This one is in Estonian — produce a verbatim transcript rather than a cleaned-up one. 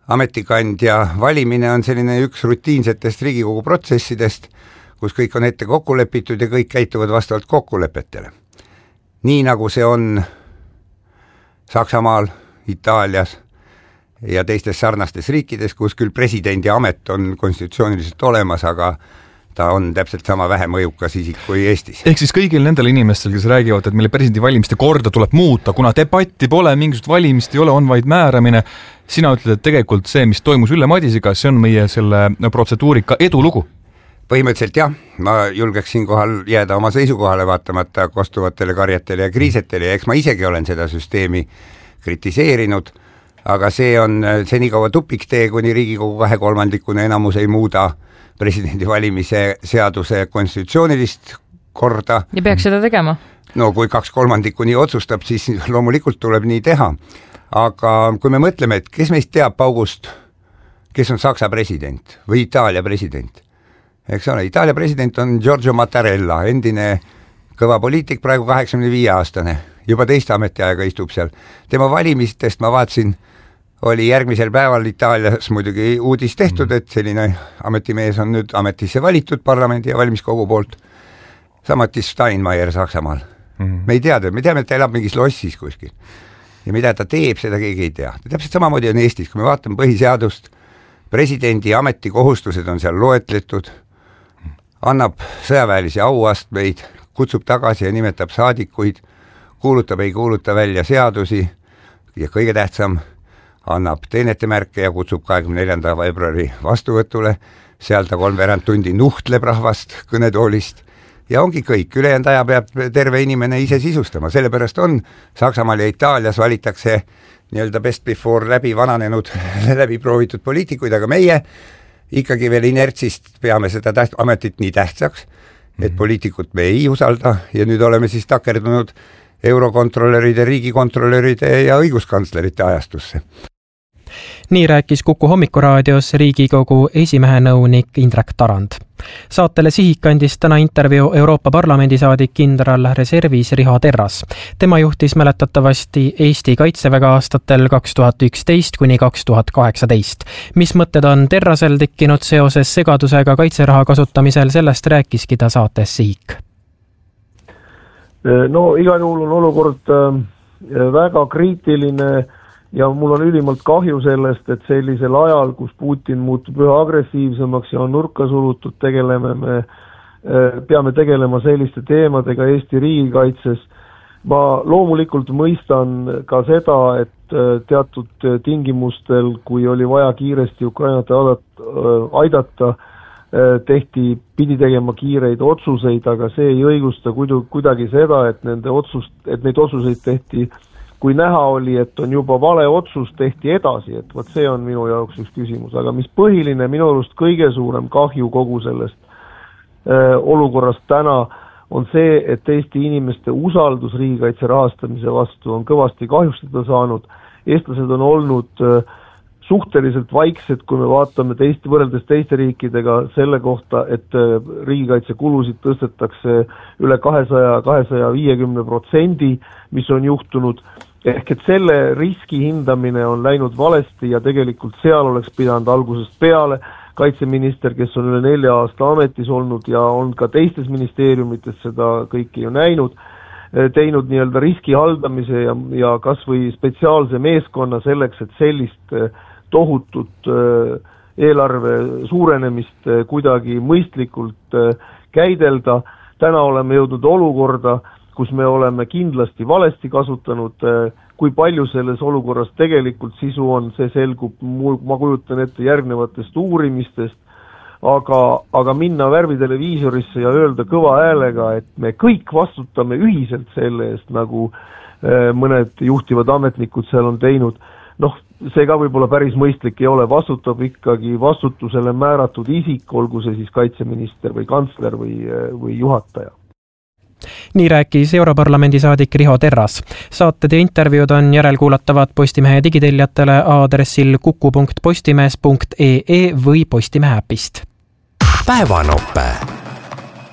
ametikandja valimine on selline üks rutiinsetest Riigikogu protsessidest, kus kõik on ette kokku lepitud ja kõik käituvad vastavalt kokkulepetele. Nii nagu see on Saksamaal, Itaalias ja teistes sarnastes riikides, kus küll presidendi amet on konstitutsiooniliselt olemas, aga ta on täpselt sama vähe mõjukas isik kui Eestis. Ehk siis kõigil nendel inimestel, kes räägivad, et meile presidendi valimiste korda tuleb muuta, kuna debatti pole, mingisugust valimist ei ole, on vaid määramine. Sina ütled, et tegelikult see, mis toimus Ülle Madisiga, see on meie selle protseduurika edulugu. Põhimõtteliselt jah, ma julgeks siinkohal jääda oma seisukohale vaatamata kostuvatele karjatele ja kriisetele ja eks ma isegi olen seda süsteemi kritiseerinud, aga see on see nii kaua tupiktee, kuni Riigikogu kahe kolmandikune enamus ei muuda presidendi valimise seaduse konstitutsioonilist korda. Ja peaks seda tegema? No kui kaks kolmandikku nii otsustab, siis loomulikult tuleb nii teha. Aga kui me mõtleme, et kes meist teab paugust, kes on Saksa president või Itaalia president? Eks ole, Itaalia president on Giorgio Mattarella, endine kõva poliitik, praegu kaheksakümne viie aastane, juba teist ametiaega istub seal. Tema valimistest ma vaatsin, oli järgmisel päeval Itaalias muidugi uudis tehtud, et selline ametimees on nüüd ametisse valitud parlamendi ja valimiskogu poolt. Samati Steinmeier Saksamaal. Mm-hmm. Me ei teada, me teame, et ta elab mingis lossis kuskil. Ja mida ta teeb, seda keegi ei tea. Täpselt samamoodi on Eestis, kui me vaatame põhiseadust, presidendi ametikohustused on seal loetletud, annab sõjaväelisi auastmeid, kutsub tagasi ja nimetab saadikuid, kuulutab, ei kuuluta välja seadusi ja kõige tähtsam, annab teenetemärke ja kutsub kahekümne neljanda veebruari vastuvõtule, seal ta kolmveerand tundi nuhtleb rahvast kõnetoolist ja ongi kõik, ülejäänud aja peab terve inimene ise sisustama, sellepärast on Saksamaal ja Itaalias valitakse nii-öelda best before läbi vananenud, läbi proovitud poliitikuid, aga meie ikkagi veel inertsist peame seda täht- ametit nii tähtsaks, et mm-hmm. poliitikut me ei usalda ja nüüd oleme siis takerdunud eurokontrolöride, riigikontrolöride ja õiguskantslerite ajastusse. Nii rääkis Kuku hommikuraadios Riigikogu esimehe nõunik Indrek Tarand. Saatele Sihikandis täna intervjuu Euroopa Parlamendi saadik kindral reservis Riho Terras. Tema juhtis mäletatavasti Eesti kaitseväge aastatel kaks tuhat üksteist kuni kaks tuhat kaheksateist. Mis mõtted on Terrasel tekkinud seoses segadusega kaitseraha kasutamisel, sellest rääkiski ta saates Sihik. No igal juhul on olukord väga kriitiline ja mul on ülimalt kahju sellest, et sellisel ajal, kus Putin muutub üha agressiivsemaks ja on nurka sulutud, tegeleme me, peame tegelema selliste teemadega Eesti riigikaitses. Ma loomulikult mõistan ka seda, et teatud tingimustel, kui oli vaja kiiresti Ukrainat aidata, tehti, pidi tegema kiireid otsuseid, aga see ei õigusta kuidagi seda, et, nende otsust, et neid otsuseid tehti, kui näha oli, et on juba vale otsus, tehti edasi, et võt see on minu jaoks üks küsimus, aga mis põhiline, minu arust kõige suurem kahju kogu sellest äh, olukorrast täna on see, et Eesti inimeste usaldus riigikaitse rahastamise vastu on kõvasti kahjustada saanud. Eestlased on olnud äh, suhteliselt vaiksed, kui me vaatame teist, võrreldes teiste riikidega selle kohta, et äh, riigikaitse kulusid tõstetakse üle kahesaja, kahesaja viiekümne protsendi, mis on juhtunud. Ehk et selle riski hindamine on läinud valesti ja tegelikult seal oleks pidanud algusest peale kaitseminister, kes on üle nelja aasta ametis olnud ja on ka teistes ministeeriumites seda kõiki ju näinud, teinud nii-öelda riski haldamise ja, ja kas või spetsiaalse meeskonna selleks, et sellist tohutut eelarve suurenemist kuidagi mõistlikult käidelda. Täna oleme jõudnud olukorda, kus me oleme kindlasti valesti kasutanud, kui palju selles olukorras tegelikult sisu on, see selgub, ma kujutan ette järgnevatest uurimistest, aga, aga minna värviteleviisorisse ja öelda kõva häälega, et me kõik vastutame ühiselt selle eest, nagu mõned juhtivad ametnikud seal on teinud. Noh, see ka võib-olla päris mõistlik ei ole, vastutab ikkagi vastutusele määratud isik, olgu see siis kaitseminister või kantsler või, või juhataja. Nii rääkis Europarlamendi saadik Riho Terras. Saated ja intervjuud on järelkuulatavad Postimehe digiteljatele aadressil kuku punkt postimees punkt ee või Postimehe äpist. Päevanope.